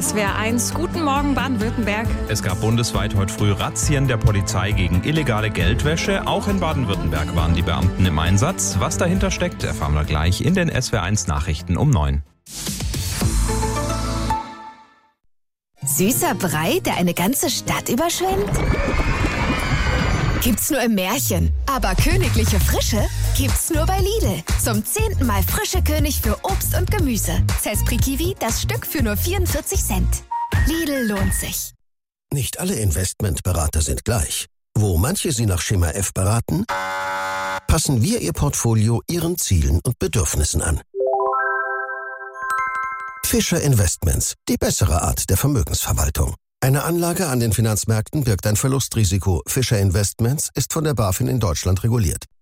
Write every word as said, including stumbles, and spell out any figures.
S W R eins, guten Morgen Baden-Württemberg. Es gab bundesweit heute früh Razzien der Polizei gegen illegale Geldwäsche. Auch in Baden-Württemberg waren die Beamten im Einsatz. Was dahinter steckt, erfahren wir gleich in den S W R eins Nachrichten um neun. Süßer Brei, der eine ganze Stadt überschwemmt? Gibt's nur im Märchen. Aber königliche Frische gibt's nur bei Lidl. Zum zehnten Mal frische König für Obst und Gemüse. Zespri Kiwi, das Stück für nur vierundvierzig Cent. Lidl lohnt sich. Nicht alle Investmentberater sind gleich. Wo manche Sie nach Schema F beraten, passen wir Ihr Portfolio Ihren Zielen und Bedürfnissen an. Fischer Investments, die bessere Art der Vermögensverwaltung. Eine Anlage an den Finanzmärkten birgt ein Verlustrisiko. Fischer Investments ist von der BaFin in Deutschland reguliert.